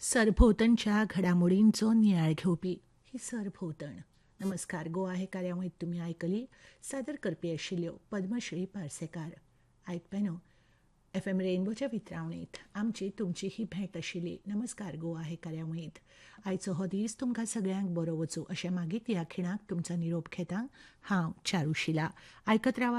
सरभोवतणच्या घडामोडींचो नियाळ घेवपी ही सरभोवतण. नमस्कार. गोवा हे कार्यावळींत तुमी आयकली. सादर करपी आशिल्ल्यो पद्मश्री पार्सेकार. आयकप्यानो, FM रेनबोच्या वितरावणेंत आमची तुमची ही भेट आशिल्ली नमस्कार गोवा हे कार्यावळींत. आयचो हो दीस तुमकां सगळ्यांक बरो वचूं अशें मागीत ह्या खिणाक तुमचो निरोप घेता हांव चारुशिला. आयकत रावा